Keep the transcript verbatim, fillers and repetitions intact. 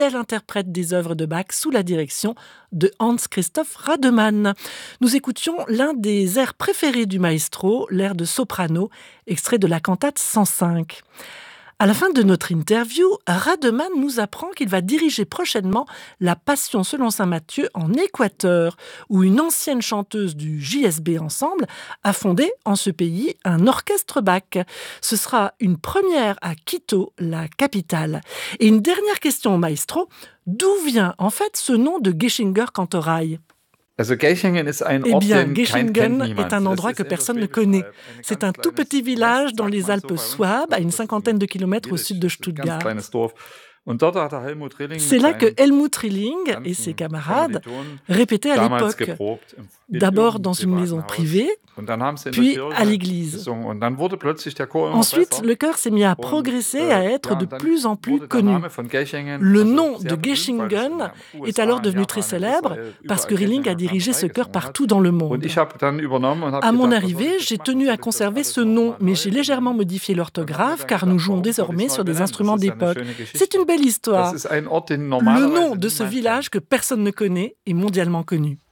Elle interprète des œuvres de Bach sous la direction de Hans Christoph Rademann. Nous écoutions l'un des airs préférés du maestro, l'air de soprano, extrait de la cantate cent cinq. À la fin de notre interview, Rademann nous apprend qu'il va diriger prochainement la Passion selon saint Matthieu en Équateur, où une ancienne chanteuse du J S B Ensemble a fondé en ce pays un orchestre Bach. Ce sera une première à Quito, la capitale. Et une dernière question au maestro, d'où vient en fait ce nom de Geschinger Kantorei ? Also Geichingen ist ein Eh Ort, bien, den kein Geschinger kennt est niemand. un Das endroit ist que in der personne ne Schwäbisch connaît. Alb ein C'est ganz un tout kleines petit village Nest, dans sagt les man so Alpes bei uns. Souabes, à une Das ist ein cinquantaine de kilomètres au Village, sud de das ist ein ganz Stuttgart. kleines Dorf. Und dort hat der Helmut Rilling C'est mit là que seinen Helmut Rilling et ses ganzen camarades Kommilitonen répétaient à damals l'époque, geprobt im- in d'abord irgendeinem dans une maison privaten Haus. privée, Und dann haben sie in der puis Kirche à l'église. gesungen. Und dann wurde plötzlich der Chor immer Ensuite, besser. le chœur s'est mis à Und, progresser, äh, à être ja, de und dann plus en plus wurde der connu. Name von Geichingen Le also nom sehr de berühmt, weil es in Geschingen den est U S A, alors in devenu Japan, très in célèbre Israel, parce überall que Rilling a Geschinger dirigé ce Kantorei chœur gesungen hat. partout dans le Und monde. ich habe dann übernommen und habe À mon gedacht, was soll arrivée, ich j'ai jetzt machen? tenu Soll à ich das conserver alles ce noch nom, mal mais neu j'ai légèrement benennen? modifié Dann habe ich mir l'orthographe dann car gedacht, nous jouons warum soll ich désormais es sur neu des benennen? instruments Das ist ja eine d'époque. schöne C'est Geschichte. une belle Das histoire. ist ein Ort, den Le normalerweise nom de ce niemand village kennt. que personne ne connaît est mondialement connu.